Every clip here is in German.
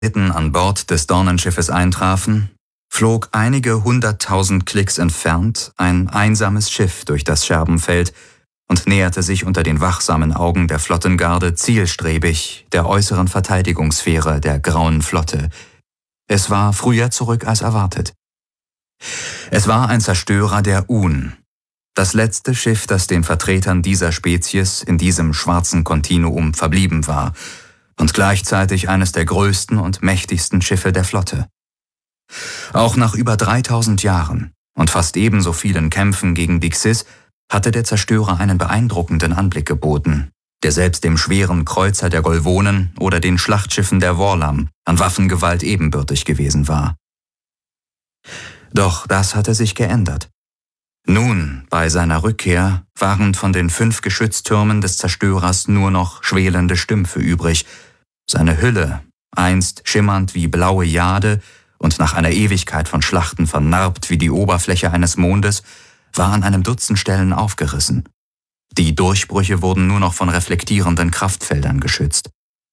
an Bord des Dornenschiffes eintrafen, flog einige 100.000 Klicks entfernt ein einsames Schiff durch das Scherbenfeld und näherte sich unter den wachsamen Augen der Flottengarde zielstrebig der äußeren Verteidigungssphäre der Grauen Flotte. Es war früher zurück als erwartet. Es war ein Zerstörer der Un, das letzte Schiff, das den Vertretern dieser Spezies in diesem schwarzen Kontinuum verblieben war, und gleichzeitig eines der größten und mächtigsten Schiffe der Flotte. Auch nach über 3000 Jahren und fast ebenso vielen Kämpfen gegen die Xys hatte der Zerstörer einen beeindruckenden Anblick geboten, der selbst dem schweren Kreuzer der Golvonen oder den Schlachtschiffen der Worlam an Waffengewalt ebenbürtig gewesen war. Doch das hatte sich geändert. Nun, bei seiner Rückkehr, waren von den 5 Geschütztürmen des Zerstörers nur noch schwelende Stümpfe übrig. Seine Hülle, einst schimmernd wie blaue Jade und nach einer Ewigkeit von Schlachten vernarbt wie die Oberfläche eines Mondes, war an einem Dutzend Stellen aufgerissen. Die Durchbrüche wurden nur noch von reflektierenden Kraftfeldern geschützt.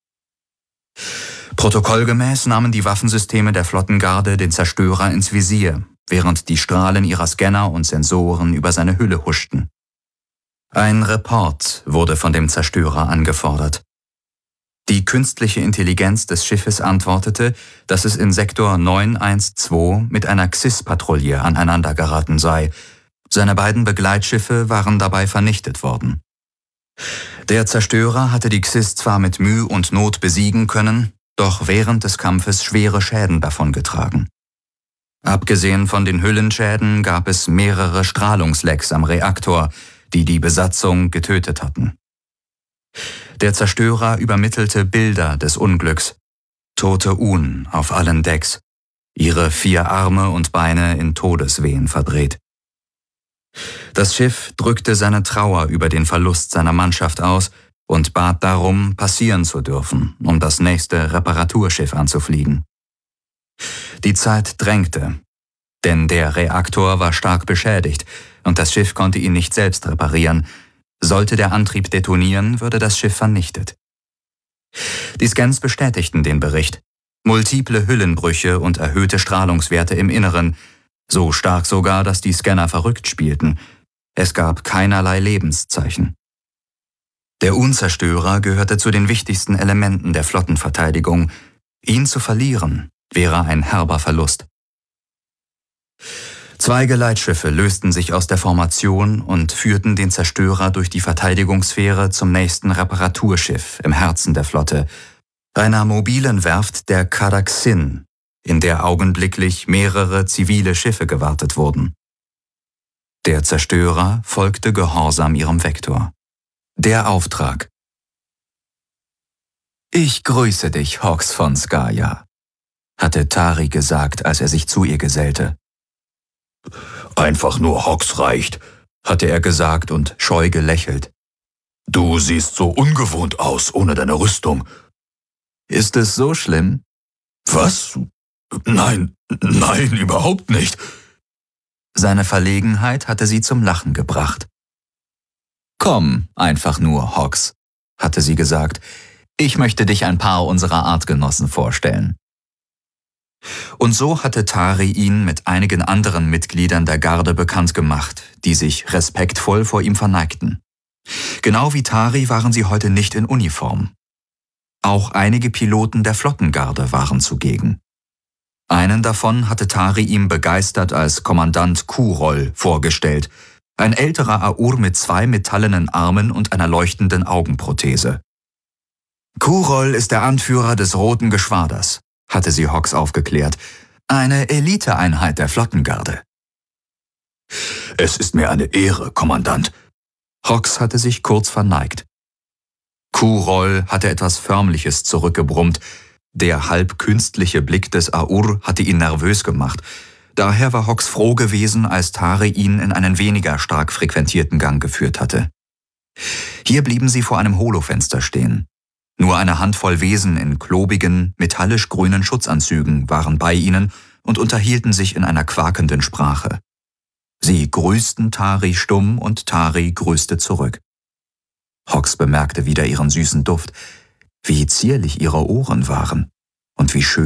Protokollgemäß nahmen die Waffensysteme der Flottengarde den Zerstörer ins Visier, während die Strahlen ihrer Scanner und Sensoren über seine Hülle huschten. Ein Report wurde von dem Zerstörer angefordert. Die künstliche Intelligenz des Schiffes antwortete, dass es in Sektor 912 mit einer Xys-Patrouille aneinandergeraten sei. Seine beiden Begleitschiffe waren dabei vernichtet worden. Der Zerstörer hatte die Xys zwar mit Mühe und Not besiegen können, doch während des Kampfes schwere Schäden davongetragen. Abgesehen von den Hüllenschäden gab es mehrere Strahlungslecks am Reaktor, die die Besatzung getötet hatten. Der Zerstörer übermittelte Bilder des Unglücks, tote Un auf allen Decks, ihre 4 Arme und Beine in Todeswehen verdreht. Das Schiff drückte seine Trauer über den Verlust seiner Mannschaft aus und bat darum, passieren zu dürfen, um das nächste Reparaturschiff anzufliegen. Die Zeit drängte, denn der Reaktor war stark beschädigt und das Schiff konnte ihn nicht selbst reparieren. Sollte der Antrieb detonieren, würde das Schiff vernichtet. Die Scans bestätigten den Bericht. Multiple Hüllenbrüche und erhöhte Strahlungswerte im Inneren, so stark sogar, dass die Scanner verrückt spielten. Es gab keinerlei Lebenszeichen. Der Unzerstörer gehörte zu den wichtigsten Elementen der Flottenverteidigung. Ihn zu verlieren wäre ein herber Verlust. 2 Geleitschiffe lösten sich aus der Formation und führten den Zerstörer durch die Verteidigungssphäre zum nächsten Reparaturschiff im Herzen der Flotte, einer mobilen Werft der Cadaxin, in der augenblicklich mehrere zivile Schiffe gewartet wurden. Der Zerstörer folgte gehorsam ihrem Vektor. Der Auftrag. »Ich grüße dich, Hox von Skaya«, hatte Tari gesagt, als er sich zu ihr gesellte. »Einfach nur Hox reicht«, hatte er gesagt und scheu gelächelt. »Du siehst so ungewohnt aus ohne deine Rüstung.« »Ist es so schlimm?« »Was? Nein, überhaupt nicht.« Seine Verlegenheit hatte sie zum Lachen gebracht. »Komm, einfach nur, Hox«, hatte sie gesagt. »Ich möchte dich ein paar unserer Artgenossen vorstellen.« Und so hatte Tari ihn mit einigen anderen Mitgliedern der Garde bekannt gemacht, die sich respektvoll vor ihm verneigten. Genau wie Tari waren sie heute nicht in Uniform. Auch einige Piloten der Flottengarde waren zugegen. Einen davon hatte Tari ihm begeistert als Kommandant Kurol vorgestellt, ein älterer Aur mit 2 metallenen Armen und einer leuchtenden Augenprothese. Kurol ist der Anführer des Roten Geschwaders, hatte sie Hox aufgeklärt, eine Eliteeinheit der Flottengarde. »Es ist mir eine Ehre, Kommandant.« Hox hatte sich kurz verneigt. Kurol hatte etwas Förmliches zurückgebrummt. Der halb künstliche Blick des Aur hatte ihn nervös gemacht. Daher war Hox froh gewesen, als Tari ihn in einen weniger stark frequentierten Gang geführt hatte. Hier blieben sie vor einem Holofenster stehen. Nur eine Handvoll Wesen in klobigen, metallisch grünen Schutzanzügen waren bei ihnen und unterhielten sich in einer quakenden Sprache. Sie grüßten Tari stumm und Tari grüßte zurück. Hox bemerkte wieder ihren süßen Duft, wie zierlich ihre Ohren waren Und wie schön